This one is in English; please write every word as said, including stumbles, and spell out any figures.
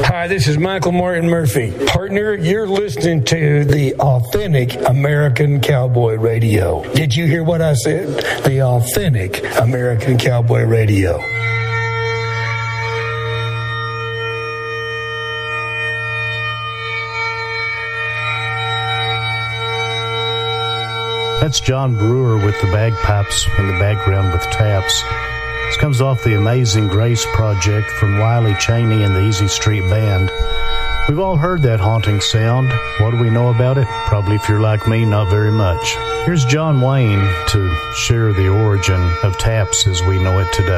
Hi, this is Michael Martin Murphy. Partner, you're listening to the authentic American Cowboy Radio. Did you hear what I said? The authentic American Cowboy Radio. That's John Brewer with the bagpipes in the background with taps. This comes off the Amazing Grace project from Wiley Cheney and the Easy Street Band. We've all heard that haunting sound. What do we know about it? Probably, if you're like me, not very much. Here's John Wayne to share the origin of taps as we know it today.